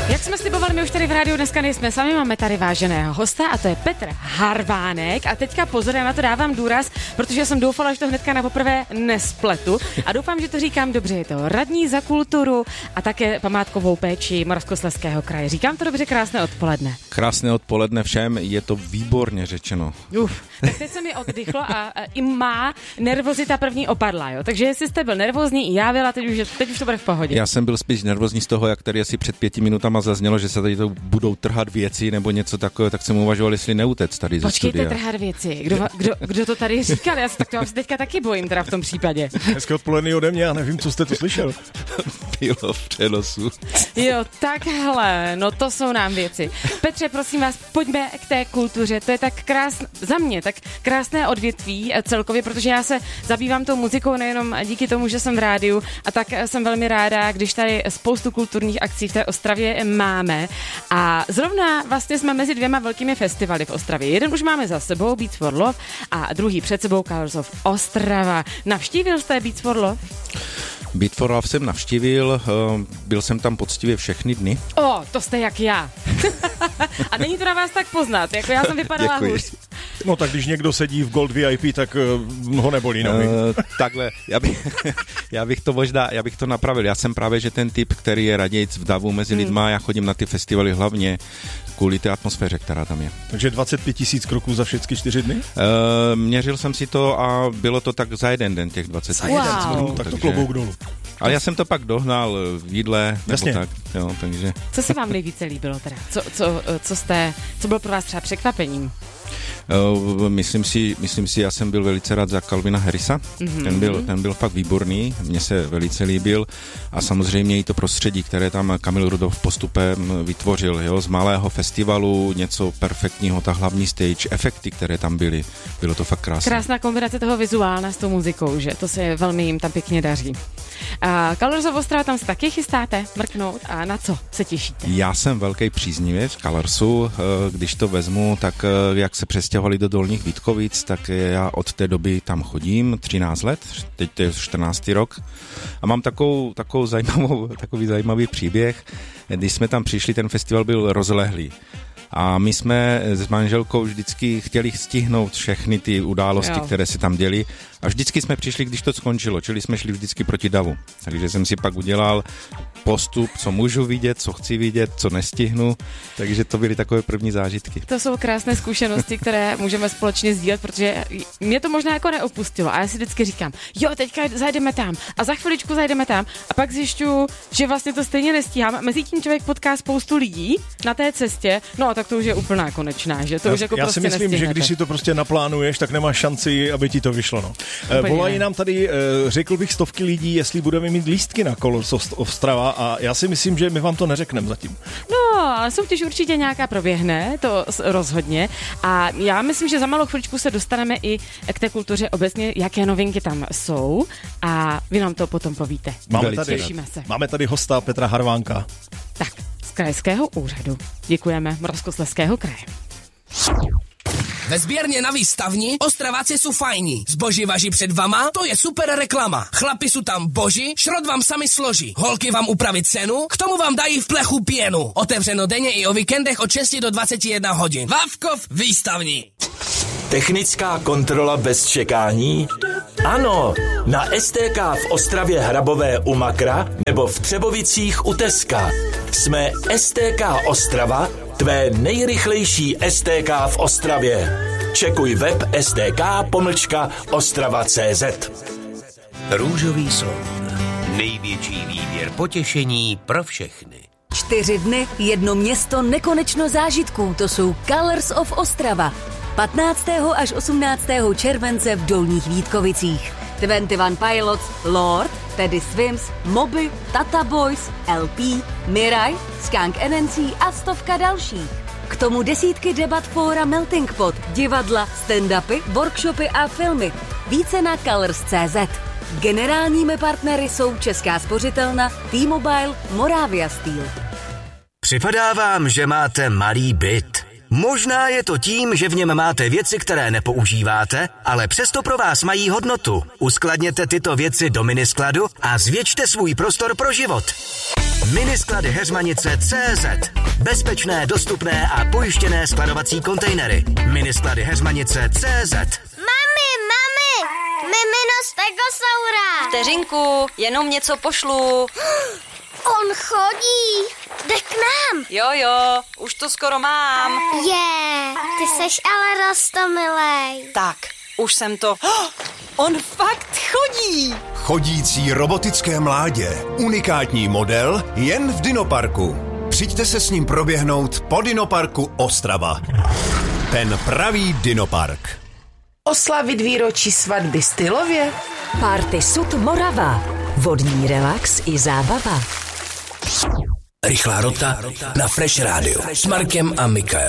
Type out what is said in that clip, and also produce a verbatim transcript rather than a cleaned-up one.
Jak jsme slibovali, my už tady v rádiu dneska nejsme sami, máme tady váženého hosta a to je Petr Harvánek. A teďka pozor, já na to dávám důraz, protože jsem doufala, že to hnedka na poprvé nespletu. A doufám, že to říkám dobře, je to radní za kulturu a také památkovou péči Moravskoslezského kraje. Říkám to dobře, krásné odpoledne. Krásné odpoledne všem, je to výborně řečeno. Uf, tak teď se mi oddychlo a, a i má nervozita první opadla, jo. Takže jestli jste byl nervózní, i já byla, teď už, teď už to bude v pohodě. Já jsem byl spíš nervózní z toho, jak tady asi před pěti minutama zaznělo, že se tady to budou trhat věci nebo něco takového, tak jsem uvažoval, jestli neutec tady ze studia. Počkejte, trhat věci. Kdo, kdo, kdo to tady říkal? Já se tak to teďka taky bojím teda v tom případě. Hezké odpoledne ode mě, já nevím, co jste to slyšel. Bylo v přenosu. Jo, takhle, no to jsou nám věci. Petře, prosím vás, pojďme k té kultuře. To je tak krásné, za mě, tak krásné odvětví celkově, protože já se zabývám tou muzikou nejenom díky tomu, že jsem v rádiu, a tak jsem velmi ráda, když tady spoustu kulturních akcí v té Ostravě máme. A zrovna vlastně jsme mezi dvěma velkými festivaly v Ostravě. Jeden už máme za sebou, Beats for Love, a druhý před sebou Colors of Ostrava. Navštívil jste Beats for Love? Beat for Love jsem navštívil, byl jsem tam poctivě všechny dny. O, to jste jak já. A není to na vás tak poznat, jako já jsem vypadala hůř. No tak když někdo sedí v Gold V I P, tak uh, ho nebolí nohy. Uh, takhle, já bych, já bych to možná, já bych to napravil. Já jsem právě, že ten typ, který je radějc v davu mezi hmm. lidma, já chodím na ty festivaly hlavně kvůli té atmosféře, která tam je. Takže dvacet pět tisíc kroků za všechny čtyři dny? Uh, měřil jsem si to a bylo to tak za jeden den těch dvacet pět tisíc wow. kroků. Tak to takže... klobouk dolů. Ale já jsem to pak dohnal v jídle, nebo tak, jo, takže... Co se vám nejvíce líbilo teda? Co, co, co, jste, co bylo pro vás třeba překvapením? Uh, myslím si, myslím si, já jsem byl velice rád za Calvina Harrisa, mm-hmm. ten, byl, ten byl fakt výborný, mně se velice líbil a samozřejmě i to prostředí, které tam Kamil Rudolf postupem vytvořil, jo, z malého festivalu, něco perfektního, ta hlavní stage, efekty, které tam byly, bylo to fakt krásné. Krásná kombinace toho vizuálna s tou muzikou, že to se velmi jim tam pěkně daří. A Colors of Ostrava, tam se taky chystáte mrknout a na co se těšíte? Já jsem velký příznivec Colorsu, když to vezmu, tak jak se přestěhovali do Dolních Vítkovic, tak já od té doby tam chodím, třináct let, teď to je čtrnáctý rok a mám takovou, takovou zajímavou, takový zajímavý příběh. Když jsme tam přišli, ten festival byl rozlehlý. A my jsme s manželkou vždycky chtěli stihnout všechny ty události, jo. které se tam děly. A vždycky jsme přišli, když to skončilo, čili jsme šli vždycky proti davu. Takže jsem si pak udělal postup, co můžu vidět, co chci vidět, co nestihnu. Takže to byly takové první zážitky. To jsou krásné zkušenosti, které můžeme společně sdílet, protože mě to možná jako neopustilo. A já si vždycky říkám, jo, teďka zajdeme tam a za chviličku zajdeme tam. A pak zjišťuju, že vlastně to stejně nestíhám. Mezitím člověk potká spoustu lidí na té cestě, no a tak to už je úplná konečná, že to já, už jako já prostě si myslím, nestihnete. že když si to prostě naplánuješ, tak nemáš šanci, aby ti to vyšlo. No. E, volají nám tady, e, řekl bych, stovky lidí, jestli budeme mít lístky na Colors of Ostrava a já si myslím, že my vám to neřekneme zatím. No, ale soutěž určitě nějaká proběhne, to rozhodně. A já myslím, že za malou chviličku se dostaneme i k té kultuře obecně, jaké novinky tam jsou a vy nám to potom povíte. Máme tady, se. máme tady hosta Petra Harvánka. Tak, z krajského úřadu. Děkujeme, Moravskoslezského kraje. Ve sběrně na výstavni Ostraváci jsou fajní. Zboží važí před vama, to je super reklama. Chlapi jsou tam boží, šrot vám sami složí. Holky vám upraví cenu, k tomu vám dají v plechu pěnu. Otevřeno denně i o víkendech od šesti do dvaceti jedné hodin. Vávkov výstavní. Technická kontrola bez čekání? Ano, na S T K v Ostravě Hrabové u Makra nebo v Třebovicích u Teska. Jsme S T K Ostrava, tvé nejrychlejší S T K v Ostravě. Čekuj web stk pomlčka ostrava tečka cé zet. Růžový slon. Největší výběr potěšení pro všechny. Čtyři dny, jedno město, nekonečno zážitků. To jsou Colors of Ostrava. patnáctého až osmnáctého července v Dolních Vítkovicích. dvacet jedna Pilots, Lord, Teddy Swims, Moby, Tata Boys, L P, Mirai, Skunk N N C a stovka dalších. K tomu desítky debat fóra Melting Pot, divadla, stand-upy, workshopy a filmy. Více na colors tečka cé zet. Generálními partnery jsou Česká spořitelna, T-Mobile, Moravia Steel. Připadá vám, že máte malý byt, Možná je to tím, že v něm máte věci, které nepoužíváte, ale přesto pro vás mají hodnotu. Uskladněte tyto věci do miniskladu a zvětšte svůj prostor pro život. Minisklady Heřmanice tečka cé zet. Bezpečné, dostupné a pojištěné skladovací kontejnery. Minisklady Heřmanice tečka cé zet. Mami, mami, mimino stegosaura. Vteřinku, jenom něco pošlu. On chodí. Jde k nám. Jo, jo, už to skoro mám. Je, yeah, ty seš ale roztomilej. Tak, už jsem to... Oh, on fakt chodí. Chodící robotické mládě. Unikátní model jen v Dinoparku. Přijďte se s ním proběhnout po Dinoparku Ostrava. Ten pravý Dinopark. Oslavit výročí svatby stylově? Party Sud Morava. Vodní relax i zábava. Rychlá rota na Fresh Radio s Markem a Mikael.